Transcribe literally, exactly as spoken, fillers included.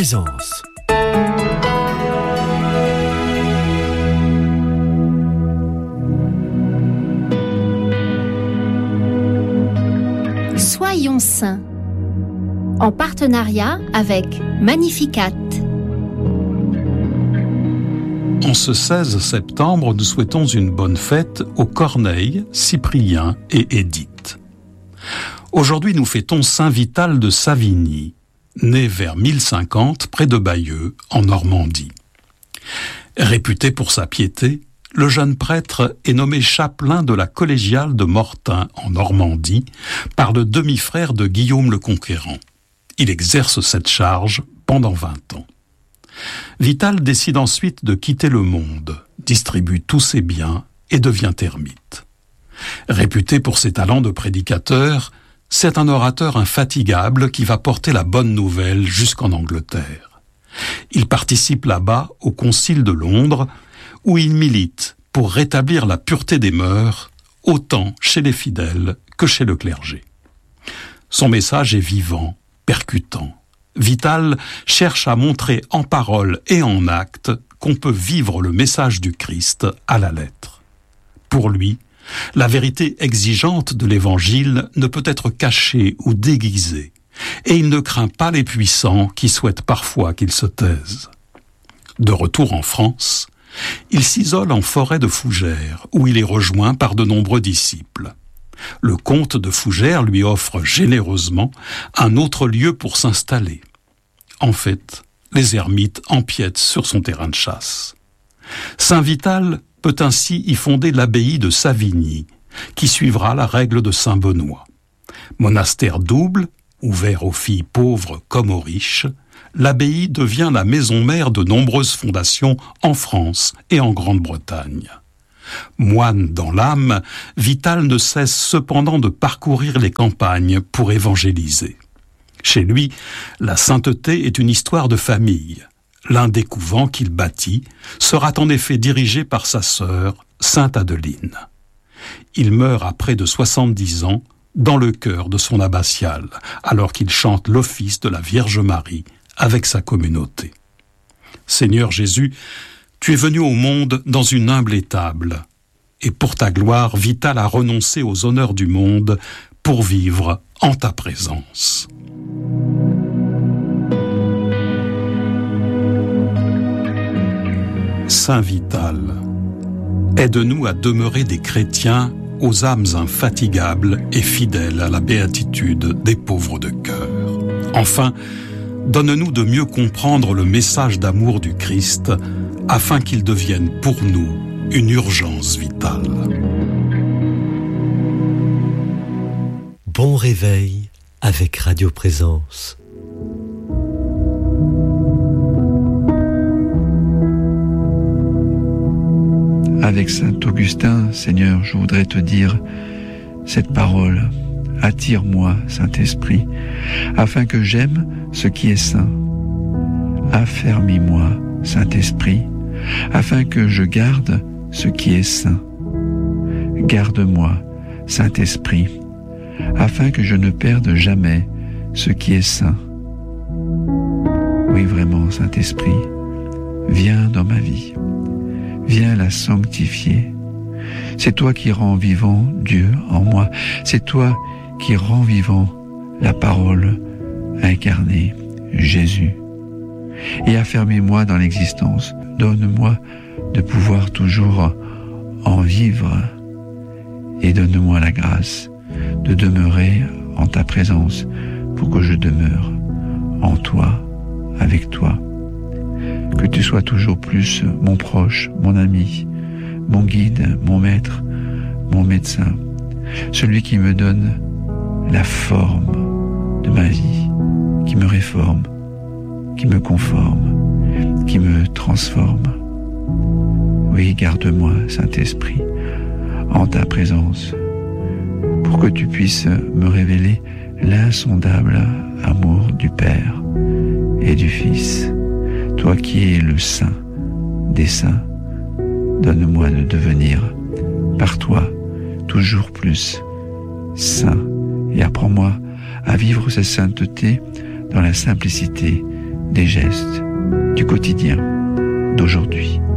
Présence. Soyons saints, en partenariat avec Magnificat. En ce seize septembre, nous souhaitons une bonne fête aux Corneille, Cyprien et Édith. Aujourd'hui, nous fêtons Saint Vital de Savigny, né vers mille cinquante près de Bayeux, en Normandie. Réputé pour sa piété, le jeune prêtre est nommé chapelain de la collégiale de Mortain, en Normandie, par le demi-frère de Guillaume le Conquérant. Il exerce cette charge pendant vingt ans. Vital décide ensuite de quitter le monde, distribue tous ses biens et devient ermite. Réputé pour ses talents de prédicateur, c'est un orateur infatigable qui va porter la bonne nouvelle jusqu'en Angleterre. Il participe là-bas au Concile de Londres, où il milite pour rétablir la pureté des mœurs, autant chez les fidèles que chez le clergé. Son message est vivant, percutant. Vital cherche à montrer en parole et en acte qu'on peut vivre le message du Christ à la lettre. Pour lui, la vérité exigeante de l'Évangile ne peut être cachée ou déguisée, et il ne craint pas les puissants qui souhaitent parfois qu'ils se taisent. De retour en France, il s'isole en forêt de Fougères, où il est rejoint par de nombreux disciples. Le comte de Fougères lui offre généreusement un autre lieu pour s'installer. En fait, les ermites empiètent sur son terrain de chasse. Saint Vital peut ainsi y fonder l'abbaye de Savigny, qui suivra la règle de Saint Benoît. Monastère double, ouvert aux filles pauvres comme aux riches, l'abbaye devient la maison mère de nombreuses fondations en France et en Grande-Bretagne. Moine dans l'âme, Vital ne cesse cependant de parcourir les campagnes pour évangéliser. Chez lui, la sainteté est une histoire de famille. L'un des couvents qu'il bâtit sera en effet dirigé par sa sœur, Sainte Adeline. Il meurt à près de soixante-dix ans dans le chœur de son abbatiale, alors qu'il chante l'office de la Vierge Marie avec sa communauté. Seigneur Jésus, tu es venu au monde dans une humble étable, et pour ta gloire, Vital a renoncé aux honneurs du monde pour vivre en ta présence. Saint Vital, aide-nous à demeurer des chrétiens aux âmes infatigables et fidèles à la béatitude des pauvres de cœur. Enfin, donne-nous de mieux comprendre le message d'amour du Christ, afin qu'il devienne pour nous une urgence vitale. Bon réveil avec Radio Présence. Avec saint Augustin, Seigneur, je voudrais te dire cette parole. Attire-moi, Saint-Esprit, afin que j'aime ce qui est saint. Affermis-moi, Saint-Esprit, afin que je garde ce qui est saint. Garde-moi, Saint-Esprit, afin que je ne perde jamais ce qui est saint. Oui, vraiment, Saint-Esprit, viens dans ma vie. Viens la sanctifier. C'est toi qui rends vivant Dieu en moi. C'est toi qui rends vivant la parole incarnée, Jésus. Et affermez-moi dans l'existence. Donne-moi de pouvoir toujours en vivre. Et donne-moi la grâce de demeurer en ta présence pour que je demeure en toi, avec toi. Que tu sois toujours plus mon proche, mon ami, mon guide, mon maître, mon médecin, celui qui me donne la forme de ma vie, qui me réforme, qui me conforme, qui me transforme. Oui, garde-moi, Saint-Esprit, en ta présence, pour que tu puisses me révéler l'insondable amour du Père et du Fils. Toi qui es le Saint des saints, donne-moi de devenir, par toi, toujours plus saint, et apprends-moi à vivre cette sainteté dans la simplicité des gestes, du quotidien, d'aujourd'hui.